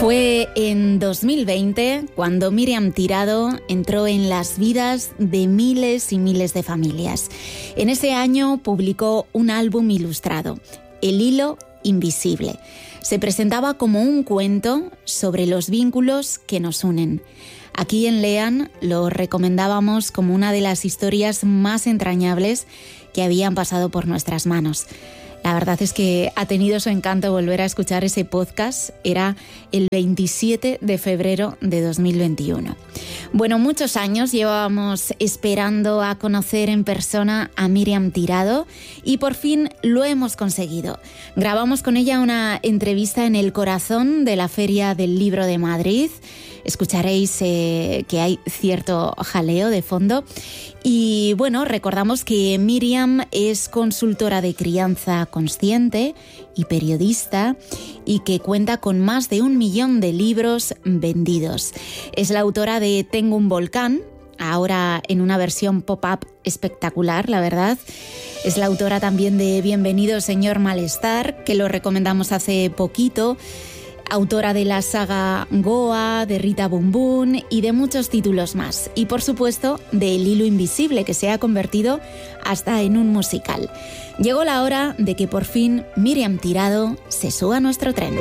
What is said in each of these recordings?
Fue en 2020 cuando Míriam Tirado entró en las vidas de miles y miles de familias. En ese año publicó un álbum ilustrado, El hilo invisible. Se presentaba como un cuento sobre los vínculos que nos unen. Aquí en Lean lo recomendábamos como una de las historias más entrañables que habían pasado por nuestras manos. La verdad es que ha tenido su encanto volver a escuchar ese podcast. Era el 27 de febrero de 2021. Bueno, muchos años llevábamos esperando a conocer en persona a Míriam Tirado y por fin lo hemos conseguido. Grabamos con ella una entrevista en el corazón de la Feria del Libro de Madrid. Escucharéis que hay cierto jaleo de fondo. Y bueno, recordamos que Míriam es consultora de crianza consciente y periodista y que cuenta con más de 1 millón de libros vendidos. Es la autora de Tengo un volcán, ahora en una versión pop-up espectacular, la verdad. Es la autora también de Bienvenido Señor Malestar, que lo recomendamos hace poquito. Autora de la saga Goa, de Rita Boom Boom y de muchos títulos más. Y por supuesto de El hilo invisible, que se ha convertido hasta en un musical. Llegó la hora de que por fin Míriam Tirado se suba a nuestro tren.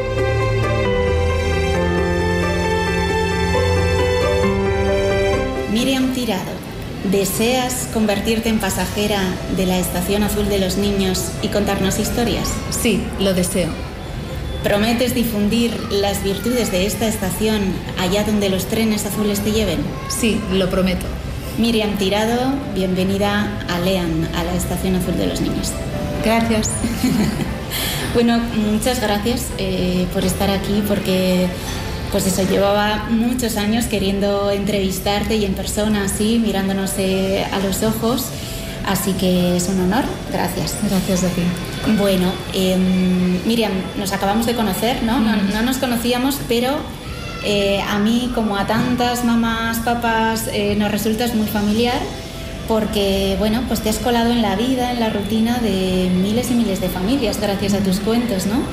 Míriam Tirado, ¿deseas convertirte en pasajera de la Estación Azul de los Niños y contarnos historias? Sí, lo deseo. ¿Prometes difundir las virtudes de esta estación allá donde los trenes azules te lleven? Sí, lo prometo. Míriam Tirado, bienvenida a Lean, a la Estación Azul de los Niños. Gracias. Bueno, muchas gracias por estar aquí, porque pues eso, llevaba muchos años queriendo entrevistarte y en persona, así, mirándonos a los ojos. Así que es un honor. Gracias. Gracias a ti. Bueno, Míriam, nos acabamos de conocer, ¿no? No nos conocíamos, pero a mí, como a tantas mamás, papás, nos resultas muy familiar porque, bueno, pues te has colado en la vida, en la rutina de miles y miles de familias gracias a tus cuentos, ¿no?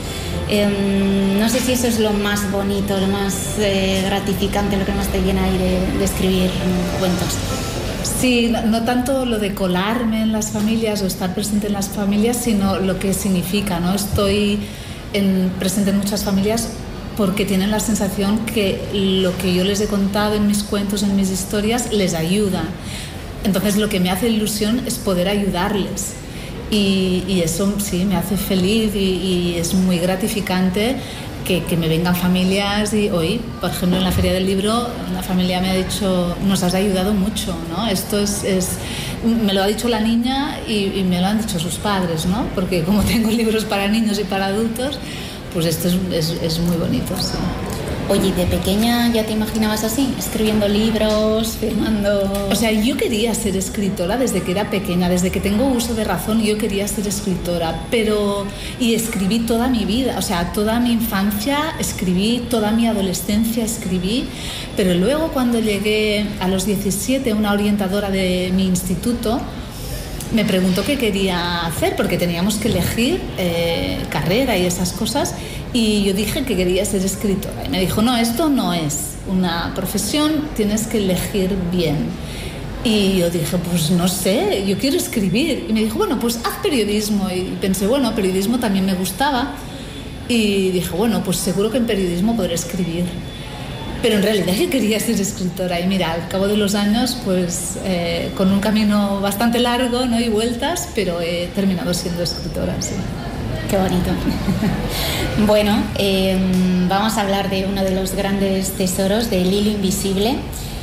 No sé si eso es lo más bonito, lo más gratificante, lo que más te llena ahí de escribir cuentos. Sí, no tanto lo de colarme en las familias o estar presente en las familias, sino lo que significa, ¿no? Estoy presente en muchas familias porque tienen la sensación que lo que yo les he contado en mis cuentos, en mis historias, les ayuda. Entonces lo que me hace ilusión es poder ayudarles. Y eso sí, me hace feliz y es muy gratificante que me vengan familias y hoy, por ejemplo, en la Feria del Libro, una familia me ha dicho, nos has ayudado mucho, ¿no? Esto me lo ha dicho la niña y me lo han dicho sus padres, ¿no? Porque como tengo libros para niños y para adultos, pues esto es muy bonito, sí. Oye, ¿de pequeña ya te imaginabas así? Escribiendo libros, firmando... O sea, yo quería ser escritora desde que era pequeña, desde que tengo uso de razón yo quería ser escritora, y escribí toda mi vida, o sea, toda mi infancia escribí, toda mi adolescencia escribí, pero luego cuando llegué a los 17, una orientadora de mi instituto me preguntó qué quería hacer, porque teníamos que elegir carrera y esas cosas, y yo dije que quería ser escritora. Y me dijo, no, esto no es una profesión, tienes que elegir bien. Y yo dije, pues no sé, yo quiero escribir. Y me dijo, bueno, pues haz periodismo. Y pensé, bueno, periodismo también me gustaba. Y dije, bueno, pues seguro que en periodismo podré escribir. Pero en realidad yo quería ser escritora y mira, al cabo de los años, pues con un camino bastante largo, ¿no? Y vueltas, pero he terminado siendo escritora, sí. Qué bonito. Bueno, vamos a hablar de uno de los grandes tesoros, del hilo invisible.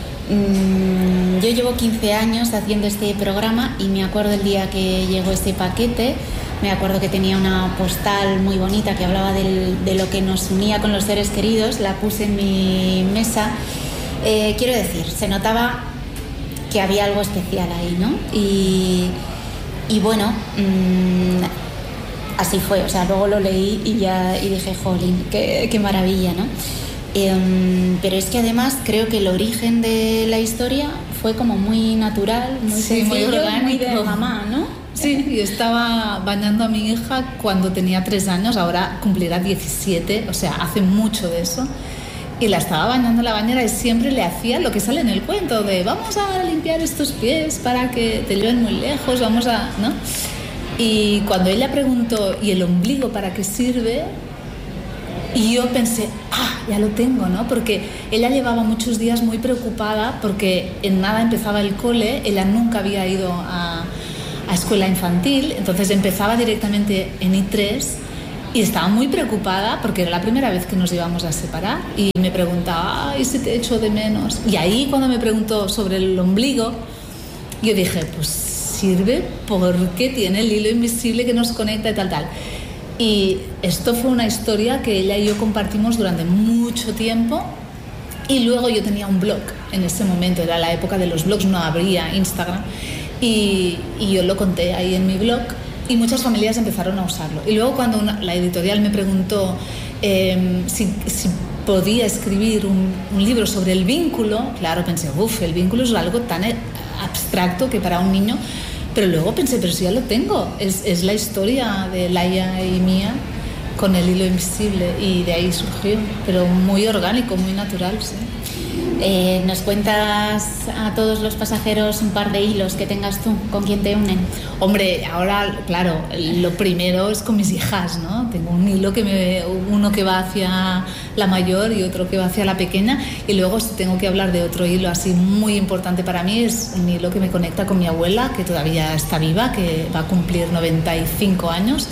Yo llevo 15 años haciendo este programa y me acuerdo el día que llegó este paquete. Me acuerdo que tenía una postal muy bonita que hablaba de lo que nos unía con los seres queridos. La puse en mi mesa. Quiero decir, se notaba que había algo especial ahí, ¿no? Y bueno, así fue. O sea, luego lo leí y dije, jolín, qué maravilla, ¿no? Pero es que además creo que el origen de la historia fue como muy natural, muy sencillo, muy orgánico, muy de mamá, ¿no? Sí, y estaba bañando a mi hija cuando tenía 3 años, ahora cumplirá 17, o sea, hace mucho de eso. y la estaba bañando en la bañera y siempre le hacía lo que sale en el cuento de vamos a limpiar estos pies para que te lleven muy lejos, vamos a... ¿no? Y cuando ella preguntó ¿y el ombligo para qué sirve? Y yo pensé, ya lo tengo, ¿no? Porque ella llevaba muchos días muy preocupada porque en nada empezaba el cole, ella nunca había ido a escuela infantil, entonces empezaba directamente en I3 y estaba muy preocupada porque era la primera vez que nos íbamos a separar y me preguntaba, ¿y si te echo de menos? Y ahí cuando me preguntó sobre el ombligo, yo dije, pues sirve porque tiene el hilo invisible que nos conecta y tal. Y esto fue una historia que ella y yo compartimos durante mucho tiempo y luego yo tenía un blog en ese momento, era la época de los blogs, no habría Instagram y yo lo conté ahí en mi blog y muchas familias empezaron a usarlo. Y luego cuando la editorial me preguntó si podía escribir un libro sobre el vínculo, claro, pensé, el vínculo es algo tan abstracto que para un niño... Pero luego pensé, pero si ya lo tengo, es la historia de Laia y mía con el hilo invisible y de ahí surgió, pero muy orgánico, muy natural, sí. ¿Nos cuentas a todos los pasajeros un par de hilos que tengas tú? ¿Con quién te unen? Hombre, ahora, claro, lo primero es con mis hijas, ¿no? Tengo un hilo uno que va hacia la mayor y otro que va hacia la pequeña, y luego si tengo que hablar de otro hilo así muy importante para mí es un hilo que me conecta con mi abuela, que todavía está viva, que va a cumplir 95 años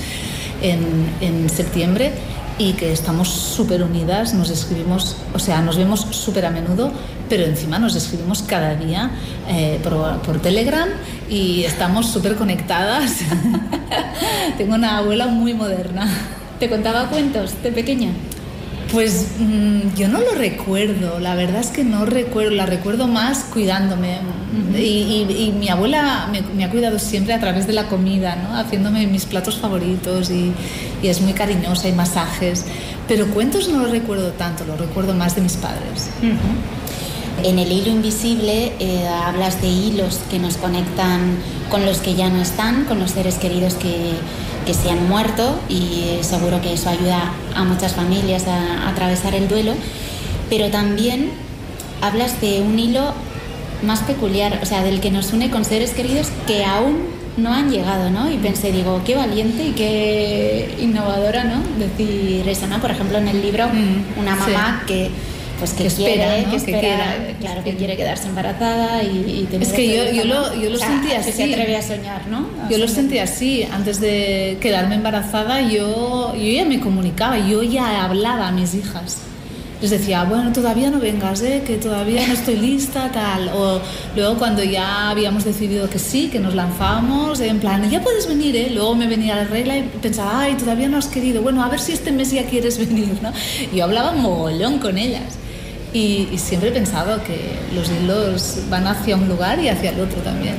en septiembre, y que estamos súper unidas, nos escribimos, o sea, nos vemos súper a menudo, pero encima nos escribimos cada día por Telegram y estamos súper conectadas. Tengo una abuela muy moderna. ¿Te contaba cuentos de pequeña? Pues yo no lo recuerdo, la verdad es que no recuerdo, la recuerdo más cuidándome. Uh-huh. Y mi abuela me ha cuidado siempre a través de la comida, ¿no? Haciéndome mis platos favoritos y es muy cariñosa y masajes. Pero cuentos no lo recuerdo tanto, lo recuerdo más de mis padres. Uh-huh. En el hilo invisible hablas de hilos que nos conectan con los que ya no están, con los seres queridos que se han muerto, y seguro que eso ayuda a muchas familias a atravesar el duelo, pero también hablas de un hilo más peculiar, o sea, del que nos une con seres queridos que aún no han llegado, ¿no? Y pensé, digo, qué valiente y qué innovadora, ¿no? Decir eso, ¿no? Por ejemplo, en el libro, una mamá que espera, ¿no? que espera, claro, que quiere quedarse embarazada y tener... Es que yo lo sentí así. Que se atreve a soñar, ¿no? Yo lo sentí así. Antes de quedarme embarazada, yo ya me comunicaba, yo ya hablaba a mis hijas. Les decía, bueno, todavía no vengas, que todavía no estoy lista, tal. O luego cuando ya habíamos decidido que sí, que nos lanzábamos, en plan, ya puedes venir, Luego me venía la regla y pensaba, ay, todavía no has querido. Bueno, a ver si este mes ya quieres venir, ¿no? Yo hablaba mogollón con ellas. Y siempre he pensado que los hilos van hacia un lugar y hacia el otro también.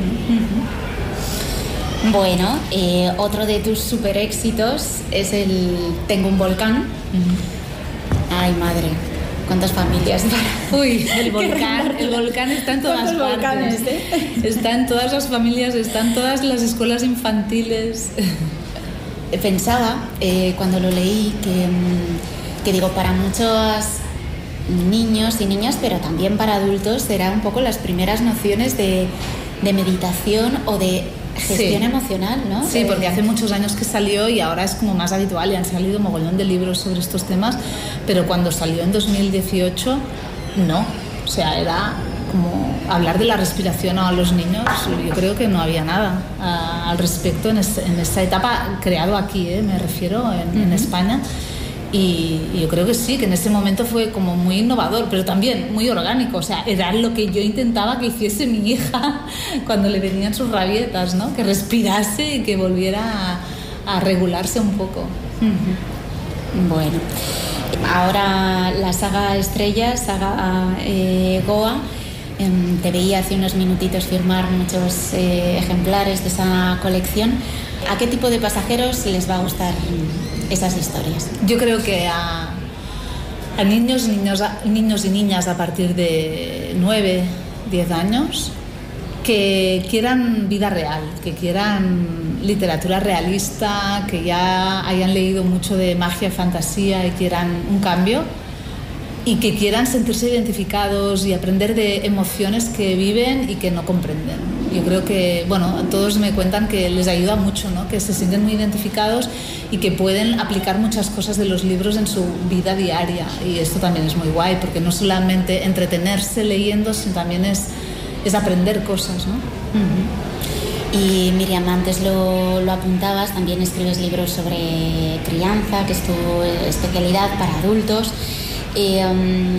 Uh-huh. Bueno, otro de tus super éxitos es el Tengo un volcán. Uh-huh. Ay, madre, ¿cuántas familias? Uy, el volcán está en todas partes. Volcanes, Está en todas las familias, está en todas las escuelas infantiles. Pensaba, cuando lo leí, que digo, para muchos niños y niñas, pero también para adultos, será un poco las primeras nociones de meditación o de gestión emocional, ¿no? Sí, porque hace muchos años que salió y ahora es como más habitual y han salido mogollón de libros sobre estos temas, pero cuando salió en 2018, no. O sea, era como hablar de la respiración a los niños, yo creo que no había nada al respecto en esta etapa, creado aquí, me refiero, en España. Y yo creo que sí, que en ese momento fue como muy innovador, pero también muy orgánico. O sea, era lo que yo intentaba que hiciese mi hija cuando le venían sus rabietas, ¿no? Que respirase y que volviera a regularse un poco. Uh-huh. Bueno, ahora la saga Estrella, saga Goa. Te veía hace unos minutitos firmar muchos ejemplares de esa colección. ¿A qué tipo de pasajeros les va a gustar esas historias? Yo creo que a niños y niñas a partir de 9, 10 años que quieran vida real, que quieran literatura realista, que ya hayan leído mucho de magia y fantasía y quieran un cambio. y que quieran sentirse identificados y aprender de emociones que viven y que no comprenden. Yo creo que, bueno, todos me cuentan que les ayuda mucho, ¿no? Que se sienten muy identificados y que pueden aplicar muchas cosas de los libros en su vida diaria, y esto también es muy guay, porque no solamente entretenerse leyendo, sino también es aprender cosas, ¿no? Y Miriam, antes lo apuntabas, también escribes libros sobre crianza, que es tu especialidad, para adultos.